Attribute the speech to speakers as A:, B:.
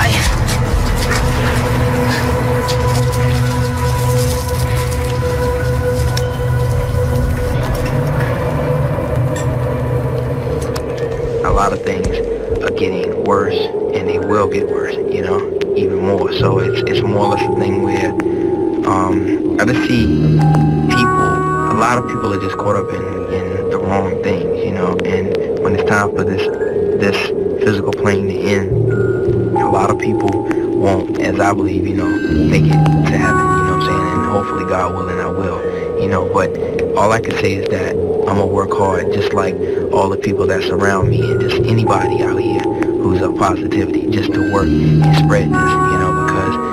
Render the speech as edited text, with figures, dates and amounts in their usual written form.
A: A lot of things are getting worse, and they will get worse, you know, even more. So it's more or less a thing where I just see people, a lot of people are just caught up in the wrong things, you know, and when it's time for this physical plane to end, a lot of people won't, as I believe, you know, make it to heaven, you know what I'm saying, and hopefully God willing I will, you know, but all I can say is that I'm gonna work hard just like all the people that surround me and just anybody out here who's of positivity, just to work and spread this, you know,